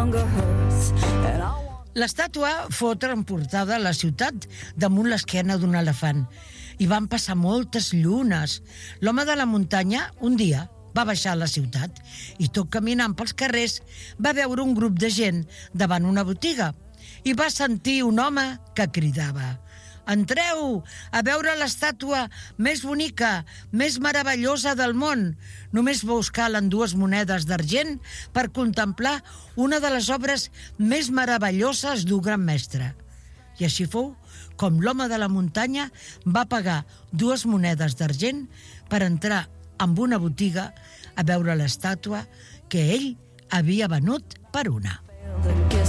hunger hurts. L'estàtua fou transportada a la ciutat damunt l'esquena d'un elefant i van passar moltes llunes. L'home de la muntanya, un dia, va baixar a la ciutat i tot caminant pels carrers va veure un grup de gent davant una botiga i va sentir un home que cridava: «Entreu a veure l'estàtua més bonica, més meravellosa del món. Només vos calen 2 monedes d'argent per contemplar una de les obres més meravelloses d'un gran mestre». I així fou com l'home de la muntanya va pagar 2 monedes d'argent per entrar en una botiga a veure l'estàtua que ell havia venut per una.